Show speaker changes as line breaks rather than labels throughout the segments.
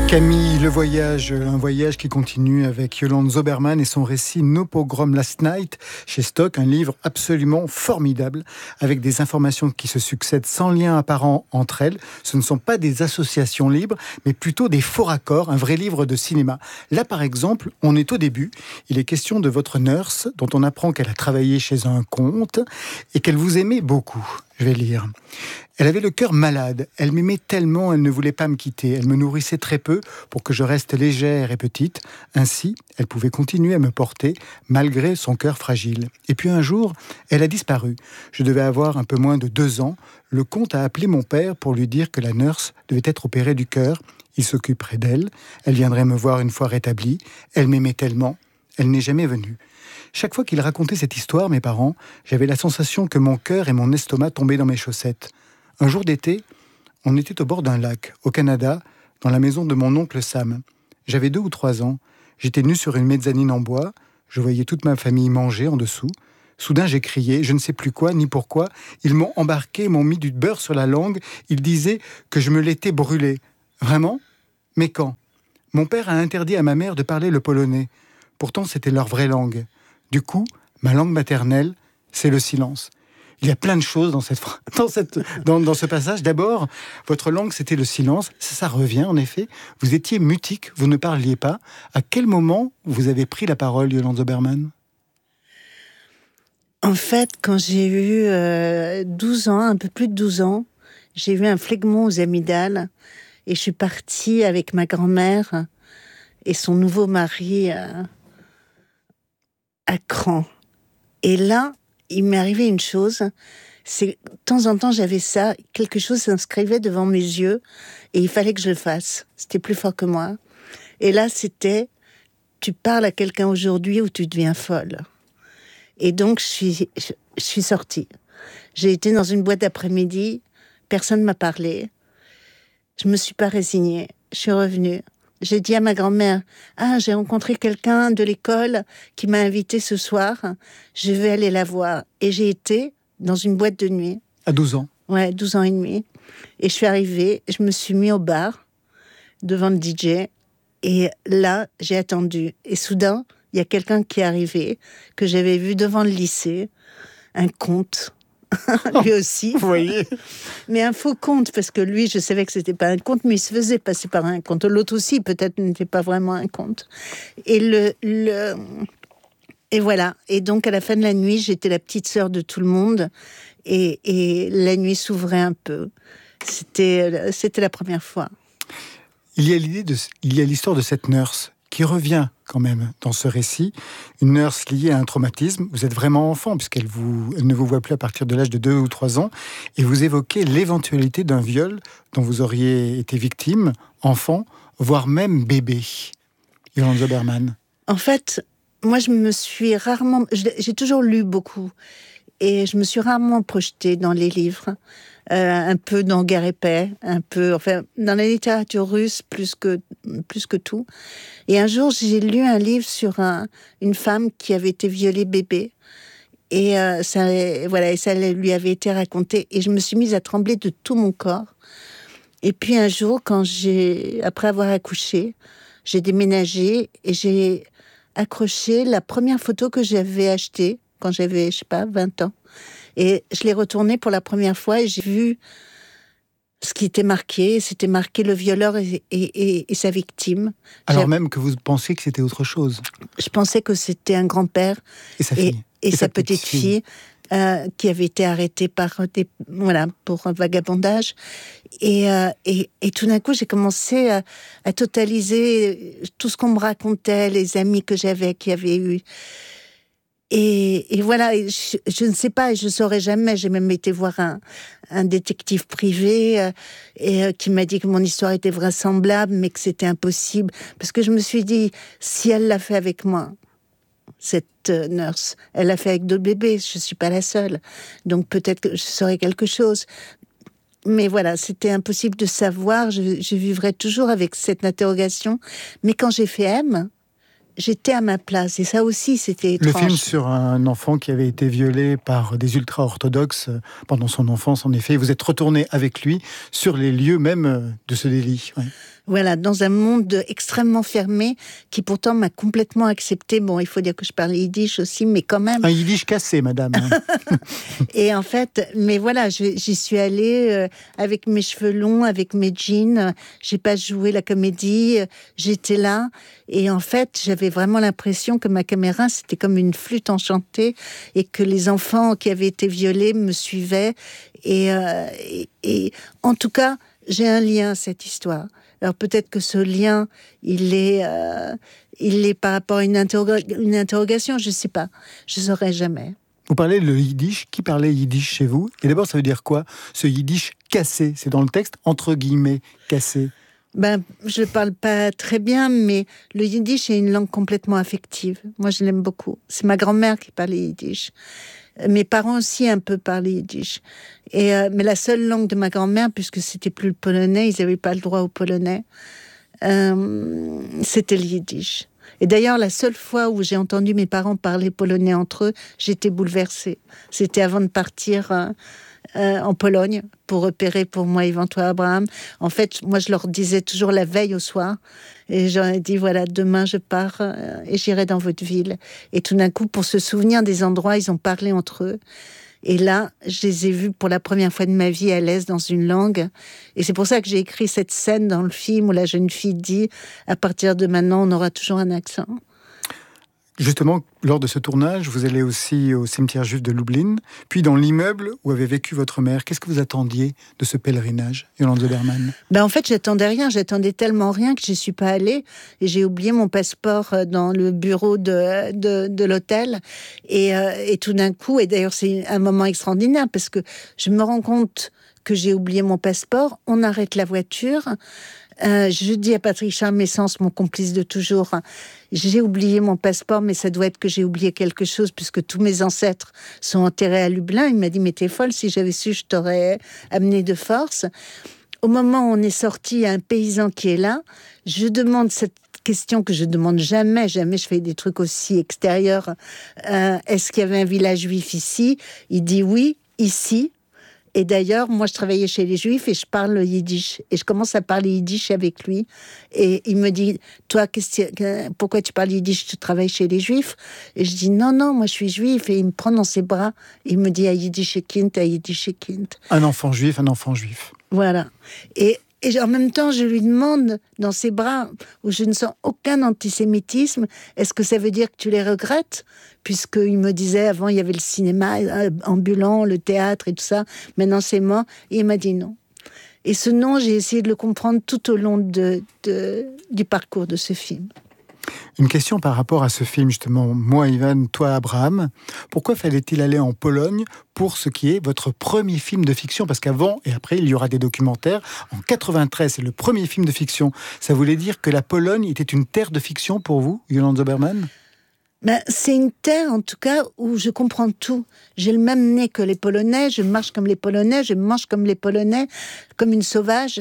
Camille, le voyage, un voyage qui continue avec Yolande Zoberman et son récit No Pogrom Last Night chez Stock, un livre absolument formidable avec des informations qui se succèdent sans lien apparent entre elles. Ce ne sont pas des associations libres, mais plutôt des faux raccords, un vrai livre de cinéma. Là, par exemple, on est au début. Il est question de votre nurse, dont on apprend qu'elle a travaillé chez un comte et qu'elle vous aimait beaucoup. Je vais lire. Elle avait le cœur malade. Elle m'aimait tellement, elle ne voulait pas me quitter. Elle me nourrissait très peu pour que je reste légère et petite. Ainsi, elle pouvait continuer à me porter malgré son cœur fragile. Et puis un jour, elle a disparu. Je devais avoir un peu moins de 2 ans. Le comte a appelé mon père pour lui dire que la nurse devait être opérée du cœur. Il s'occuperait d'elle. Elle viendrait me voir une fois rétablie. Elle m'aimait tellement. Elle n'est jamais venue. Chaque fois qu'il racontait cette histoire, mes parents, j'avais la sensation que mon cœur et mon estomac tombaient dans mes chaussettes. Un jour d'été, on était au bord d'un lac, au Canada, dans la maison de mon oncle Sam. J'avais 2 ou 3 ans. J'étais nu sur une mezzanine en bois. Je voyais toute ma famille manger en dessous. Soudain, j'ai crié, je ne sais plus quoi, ni pourquoi. Ils m'ont embarqué, m'ont mis du beurre sur la langue. Ils disaient que je me l'étais brûlé. Vraiment ? Mais quand ? Mon père a interdit à ma mère de parler le polonais. Pourtant, c'était leur vraie langue. Du coup, ma langue maternelle, c'est le silence. Il y a plein de choses dans ce passage. D'abord, votre langue, c'était le silence. Ça revient, en effet. Vous étiez mutique, vous ne parliez pas. À quel moment vous avez pris la parole, Yolande Zoberman ?
En fait, quand j'ai eu 12 ans, un peu plus de 12 ans, j'ai eu un phlegmon aux amygdales et je suis partie avec ma grand-mère et son nouveau mari à Cran. Et là, il m'est arrivé une chose, c'est de temps en temps j'avais ça, quelque chose s'inscrivait devant mes yeux et il fallait que je le fasse. C'était plus fort que moi. Et là, c'était, tu parles à quelqu'un aujourd'hui ou tu deviens folle. Et donc, je suis sortie. J'ai été dans une boîte d'après-midi, personne ne m'a parlé. Je me suis pas résignée, je suis revenue. J'ai dit à ma grand-mère, j'ai rencontré quelqu'un de l'école qui m'a invitée ce soir, je vais aller la voir. Et j'ai été dans une boîte de nuit.
À 12 ans ?
Ouais, 12 ans et demi. Et je suis arrivée, je me suis mis au bar, devant le DJ, et là, j'ai attendu. Et soudain, il y a quelqu'un qui est arrivé, que j'avais vu devant le lycée, un conte. Lui aussi.
Vous voyez ?
Mais un faux conte, parce que lui, je savais que c'était pas un conte, mais il se faisait passer par un conte. L'autre aussi, peut-être, n'était pas vraiment un conte. Et et voilà. Et donc, à la fin de la nuit, j'étais la petite sœur de tout le monde. Et la nuit s'ouvrait un peu. C'était la première fois.
Il y a l'histoire de cette nurse qui revient quand même dans ce récit, une nurse liée à un traumatisme. Vous êtes vraiment enfant, puisqu'elle ne vous voit plus à partir de l'âge de 2 ou 3 ans, et vous évoquez l'éventualité d'un viol dont vous auriez été victime, enfant, voire même bébé. Yolande Zoberman.
En fait, moi, j'ai toujours lu beaucoup, et je me suis rarement projetée dans les livres. Un peu dans Guerre et Paix, un peu, enfin, dans la littérature russe plus que tout. Et un jour, j'ai lu un livre sur une femme qui avait été violée bébé. Et ça lui avait été raconté. Et je me suis mise à trembler de tout mon corps. Et puis un jour, après avoir accouché, j'ai déménagé et j'ai accroché la première photo que j'avais achetée quand j'avais, 20 ans. Et je l'ai retournée pour la première fois et j'ai vu ce qui était marqué. C'était marqué le violeur et sa victime.
Alors même que vous pensiez que c'était autre chose.
Je pensais que c'était un grand-père
et sa fille.
Et sa petite fille qui avait été arrêtée pour un vagabondage. Et tout d'un coup, j'ai commencé à totaliser tout ce qu'on me racontait, les amis que j'avais qui avaient eu. Et voilà, je ne sais pas, je ne saurais jamais. J'ai même été voir un détective privé qui m'a dit que mon histoire était vraisemblable, mais que c'était impossible. Parce que je me suis dit, si elle l'a fait avec moi, cette nurse, elle l'a fait avec d'autres bébés, je ne suis pas la seule. Donc peut-être que je saurais quelque chose. Mais voilà, c'était impossible de savoir. Je vivrais toujours avec cette interrogation. Mais quand j'ai fait M, j'étais à ma place. Et ça aussi, c'était étrange.
Le film sur un enfant qui avait été violé par des ultra-orthodoxes pendant son enfance, en effet. Vous êtes retourné avec lui sur les lieux même de ce délit. Ouais.
Voilà, dans un monde extrêmement fermé, qui pourtant m'a complètement accepté. Bon, il faut dire que je parle yiddish aussi, mais quand même.
Un yiddish cassé, madame.
Et en fait, mais voilà, j'y suis allée avec mes cheveux longs, avec mes jeans. J'ai pas joué la comédie, j'étais là. Et en fait, j'avais vraiment l'impression que ma caméra, c'était comme une flûte enchantée et que les enfants qui avaient été violés me suivaient. Et en tout cas, j'ai un lien à cette histoire. Alors peut-être que ce lien, il est par rapport à une interrogation, je ne sais pas, je ne saurais jamais.
Vous parlez le yiddish. Qui parlait yiddish chez vous? Et d'abord, ça veut dire quoi? Ce yiddish cassé, c'est dans le texte, entre guillemets, cassé.
Je ne parle pas très bien, mais le yiddish est une langue complètement affective. Moi, je l'aime beaucoup. C'est ma grand-mère qui parlait yiddish. Mes parents aussi un peu parlaient yiddish. Mais la seule langue de ma grand-mère, puisque c'était plus le polonais, ils n'avaient pas le droit au polonais, c'était le yiddish. Et d'ailleurs, la seule fois où j'ai entendu mes parents parler polonais entre eux, j'étais bouleversée. C'était avant de partir en Pologne pour repérer pour moi Yvan Toi Abraham. En fait, moi, je leur disais toujours la veille au soir. Et j'aurais dit, voilà, demain, je pars et j'irai dans votre ville. Et tout d'un coup, pour se souvenir des endroits, ils ont parlé entre eux. Et là, je les ai vus pour la première fois de ma vie à l'aise dans une langue. Et c'est pour ça que j'ai écrit cette scène dans le film où la jeune fille dit « À partir de maintenant, on aura toujours un accent ».
Justement, lors de ce tournage, vous allez aussi au cimetière juif de Lublin, puis dans l'immeuble où avait vécu votre mère. Qu'est-ce que vous attendiez de ce pèlerinage, Yolande Zoberman?
En fait, j'attendais rien. J'attendais tellement rien que je n'y suis pas allée. Et j'ai oublié mon passeport dans le bureau de l'hôtel. Et tout d'un coup, et d'ailleurs, c'est un moment extraordinaire parce que je me rends compte que j'ai oublié mon passeport. On arrête la voiture. Je dis à Patrick Charles-Messens, mon complice de toujours, j'ai oublié mon passeport, mais ça doit être que j'ai oublié quelque chose, puisque tous mes ancêtres sont enterrés à Lublin. Il m'a dit, mais t'es folle, si j'avais su, je t'aurais amené de force. Au moment où on est sorti, il y a un paysan qui est là. Je demande cette question que je demande jamais je fais des trucs aussi extérieurs. Est-ce qu'il y avait un village juif ici? Il dit oui, ici. Et d'ailleurs, moi, je travaillais chez les Juifs et je parle yiddish. Et je commence à parler yiddish avec lui. Et il me dit, toi, pourquoi tu parles yiddish? Tu travailles chez les Juifs? Et je dis, non, moi, je suis juif. Et il me prend dans ses bras. Et il me dit, à yiddish kind, à yiddish kind.
Un enfant juif.
Voilà. Et en même temps, je lui demande, dans ses bras, où je ne sens aucun antisémitisme, est-ce que ça veut dire que tu les regrettes? Puisqu'il me disait, avant, il y avait le cinéma ambulant, le théâtre et tout ça. Maintenant, c'est mort. Et il m'a dit non. Et ce non, j'ai essayé de le comprendre tout au long du parcours de ce film.
Une question par rapport à ce film, justement. Moi, Yvan, toi, Abraham. Pourquoi fallait-il aller en Pologne pour ce qui est votre premier film de fiction? Parce qu'avant et après, il y aura des documentaires. En 93, c'est le premier film de fiction. Ça voulait dire que la Pologne était une terre de fiction pour vous, Yolande Zoberman?
C'est une terre, en tout cas, où je comprends tout. J'ai le même nez que les Polonais, je marche comme les Polonais, je mange comme les Polonais, comme une sauvage,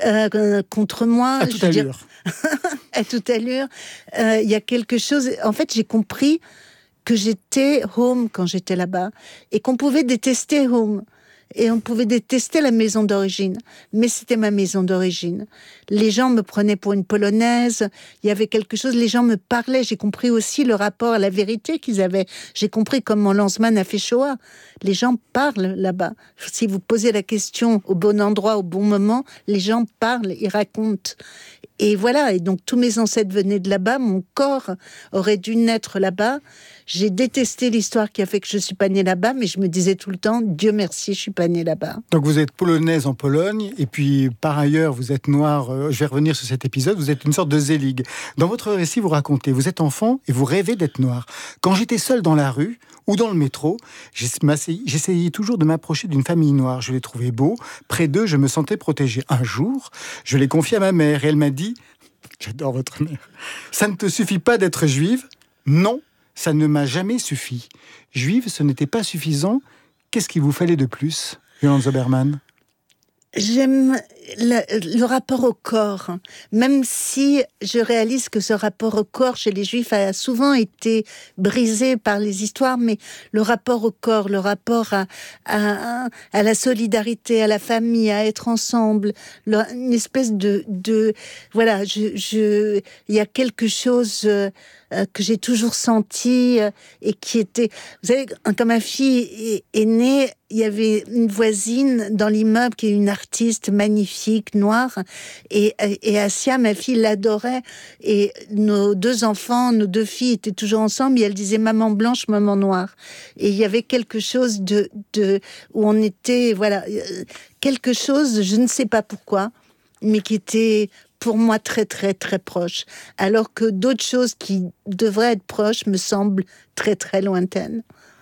contre moi.
À toute allure.
À toute allure. Il y a quelque chose... En fait, j'ai compris que j'étais home quand j'étais là-bas et qu'on pouvait détester home. Et on pouvait détester la maison d'origine. Mais c'était ma maison d'origine. Les gens me prenaient pour une Polonaise. Il y avait quelque chose, les gens me parlaient. J'ai compris aussi le rapport à la vérité qu'ils avaient. J'ai compris comment Lanzmann a fait Shoah. Les gens parlent là-bas. Si vous posez la question au bon endroit, au bon moment, les gens parlent, ils racontent. Et voilà, et donc tous mes ancêtres venaient de là-bas, mon corps aurait dû naître là-bas. J'ai détesté l'histoire qui a fait que je suis pas née là-bas, mais je me disais tout le temps, Dieu merci, je suis pas née là-bas.
Donc vous êtes polonaise en Pologne, et puis par ailleurs vous êtes noire, je vais revenir sur cet épisode, vous êtes une sorte de zélig. Dans votre récit, vous racontez, vous êtes enfant et vous rêvez d'être noire. Quand j'étais seule dans la rue ou dans le métro, j'essayais toujours de m'approcher d'une famille noire. Je les trouvais beaux, près d'eux je me sentais protégée. Un jour, je les confiais à ma mère et elle m'a dit, j'adore votre mère, ça ne te suffit pas d'être juive? Non, ça ne m'a jamais suffi. Juive, ce n'était pas suffisant. Qu'est-ce qu'il vous fallait de plus, Yolande Zoberman?
J'aime le rapport au corps, même si je réalise que ce rapport au corps chez les Juifs a souvent été brisé par les histoires, mais le rapport au corps, le rapport à la solidarité, à la famille, à être ensemble, une espèce de voilà, il y a quelque chose que j'ai toujours senti et qui était, vous savez, quand ma fille est née, il y avait une voisine dans l'immeuble qui est une artiste magnifique, noire, et Assia, ma fille, l'adorait, et nos deux enfants, nos deux filles étaient toujours ensemble, et elle disait maman blanche, maman noire. Et il y avait quelque chose où on était, voilà, quelque chose, je ne sais pas pourquoi, mais qui était pour moi très très très proche, alors que d'autres choses qui devraient être proches me semblent très très lointaines.